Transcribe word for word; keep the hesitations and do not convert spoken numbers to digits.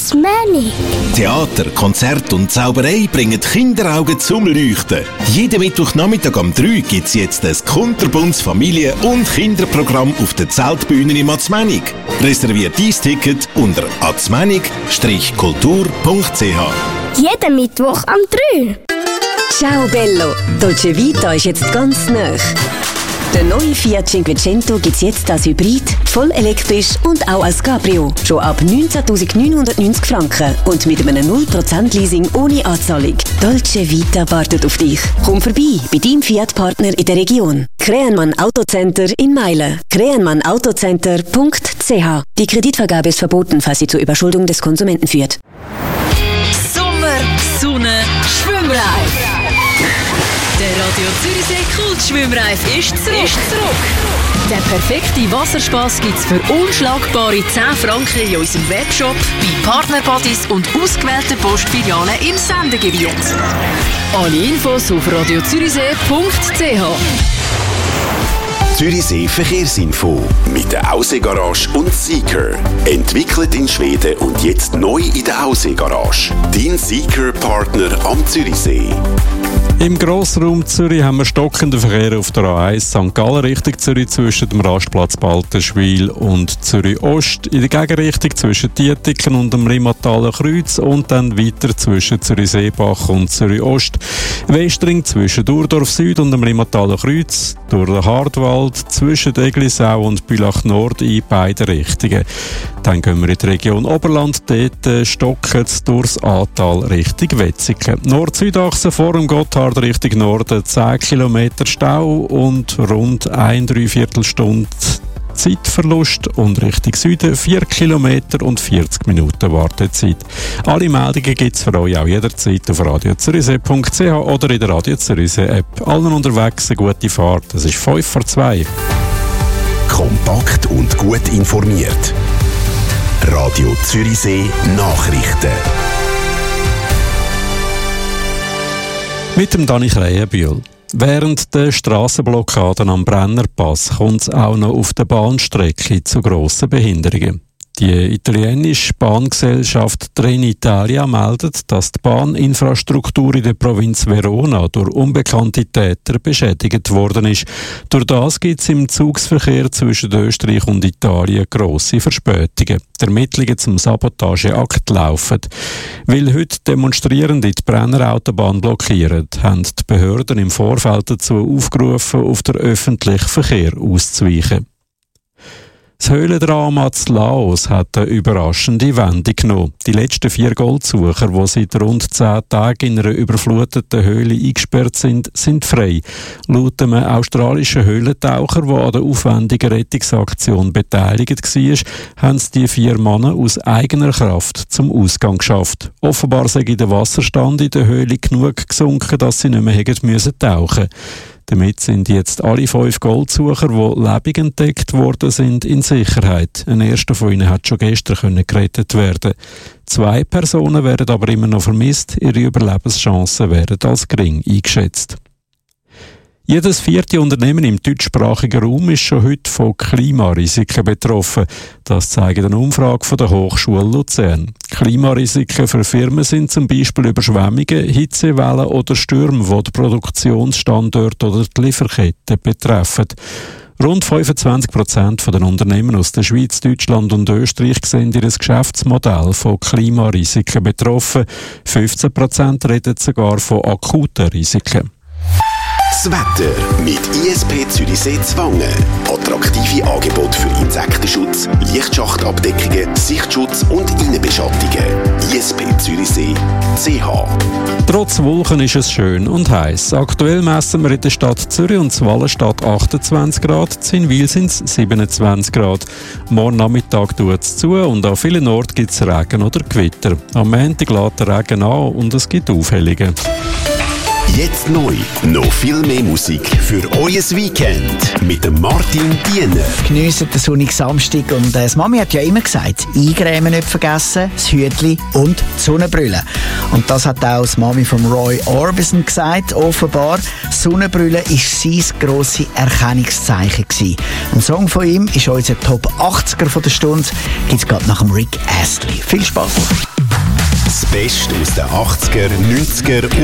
Atzmännig. Theater, Konzert und Zauberei bringen die Kinderaugen zum Leuchten. Jeden Mittwochnachmittag um drei gibt es jetzt ein kunterbuntes Familien- und Kinderprogramm auf der Zeltbühne in Atzmännig. Reserviert dein Ticket unter atzmännig Strich kultur Punkt c h. Jeden Mittwoch um drei. Ciao Bello, Dolce Vita ist jetzt ganz nah. Der neue Fiat Cinquecento gibt es jetzt als Hybrid, voll elektrisch und auch als Cabrio. Schon ab neunzehntausendneunhundertneunzig Franken und mit einem null Prozent Leasing ohne Anzahlung. Dolce Vita wartet auf dich. Komm vorbei bei deinem Fiat-Partner in der Region. Krähenmann Autocenter in Meilen. krähenmann autocenter Punkt c h. Die Kreditvergabe ist verboten, falls sie zur Überschuldung des Konsumenten führt. Sommer, Sonne, Schwimmreif. Der Radio Zürichsee Kultschwimmreif ist zurück. ist zurück. Der perfekte Wasserspaß gibt's für unschlagbare zehn Franken in unserem Webshop, bei Partnerbodies und ausgewählten Postfilialen im Sendegebiet. Alle Infos auf radio zürichsee Punkt c h. Zürichsee Verkehrsinfo mit der Aussee-Garage und Seeker. Entwickelt in Schweden und jetzt neu in der Aussee-Garage. Dein Seeker-Partner am Zürichsee. Im Grossraum Zürich haben wir stockenden Verkehr auf der A eins Sankt Gallen Richtung Zürich zwischen dem Rastplatz Baltenschwil und Zürich Ost. In der Gegenrichtung zwischen Dietiken und dem Rimataler Kreuz und dann weiter zwischen Zürich Seebach und Zürich Ost. Westring zwischen Urdorf Süd und dem Rimataler Kreuz, durch den Hartwald, zwischen Eglisau und Bülach Nord in beide Richtungen. Dann gehen wir in die Region Oberland, dort stocken durchs Ahrtal Richtung Wetzikon. Nord-Süd-Achse vor dem Gotthard Richtung Norden zehn Kilometer Stau und rund ein Dreiviertelstunde Zeitverlust und Richtung Süden vier Kilometer und vierzig Minuten Wartezeit. Alle Meldungen gibt es für euch auch jederzeit auf radio zürichsee Punkt c h oder in der Radio Zürichsee App. Allen unterwegs eine gute Fahrt. Es ist fünf vor zwei. Kompakt und gut informiert. Radio Zürichsee Nachrichten. Mit dem Dani Krähenbühl. Während der Strassenblockaden am Brennerpass kommt es auch noch auf der Bahnstrecke zu grossen Behinderungen. Die italienische Bahngesellschaft Trenitalia meldet, dass die Bahninfrastruktur in der Provinz Verona durch unbekannte Täter beschädigt worden ist. Durch das gibt es im Zugsverkehr zwischen Österreich und Italien grosse Verspätungen. Die Ermittlungen zum Sabotageakt laufen. Weil heute Demonstrierende die Brennerautobahn blockieren, haben die Behörden im Vorfeld dazu aufgerufen, auf den öffentlichen Verkehr auszuweichen. Das Höhlendrama zu Laos hat eine überraschende Wendung genommen. Die letzten vier Goldsucher, die seit rund zehn Tagen in einer überfluteten Höhle eingesperrt sind, sind frei. Laut einem australischen Höhlentaucher, der an der aufwendigen Rettungsaktion beteiligt war, haben es die vier Männer aus eigener Kraft zum Ausgang geschafft. Offenbar sei der Wasserstand in der Höhle genug gesunken, dass sie nicht mehr hätten müssen tauchen. Damit sind jetzt alle fünf Goldsucher, die lebendig entdeckt worden sind, in Sicherheit. Ein erster von ihnen hat schon gestern können gerettet werden. Zwei Personen werden aber immer noch vermisst. Ihre Überlebenschancen werden als gering eingeschätzt. Jedes vierte Unternehmen im deutschsprachigen Raum ist schon heute von Klimarisiken betroffen. Das zeigt eine Umfrage von der Hochschule Luzern. Klimarisiken für Firmen sind zum Beispiel Überschwemmungen, Hitzewellen oder Stürme, die die Produktionsstandorte oder die Lieferketten betreffen. Rund fünfundzwanzig Prozent der Unternehmen aus der Schweiz, Deutschland und Österreich sehen ihr Geschäftsmodell von Klimarisiken betroffen. fünfzehn Prozent reden sogar von akuten Risiken. Das Wetter mit I S P Zürichsee Zwangen. Attraktive Angebote für Insektenschutz, Lichtschachtabdeckungen, Sichtschutz und Innenbeschattungen. I S P Zürichsee C H. Trotz Wolken ist es schön und heiß. Aktuell messen wir in der Stadt Zürich und Wallenstadt achtundzwanzig Grad, in Wil sind es siebenundzwanzig Grad. Morgen Nachmittag tut es zu und an vielen Orten gibt es Regen oder Gewitter. Am Montag lässt der Regen an und es gibt Aufhellungen. Jetzt neu, noch viel mehr Musik für euer Weekend mit dem Martin Diener. Geniessen den sonnigen Samstag und äh, das Mami hat ja immer gesagt, Eingrämen nicht vergessen, das Hütli und die Sonnenbrille. Und das hat auch das Mami von Roy Orbison gesagt. Offenbar, Sonnenbrille war sein grosses Erkennungszeichen gewesen. Ein Song von ihm ist unser Top achtziger von der Stunde. Gibt's gerade nach dem Rick Astley. Viel Spaß! Beste aus den achtziger, neunziger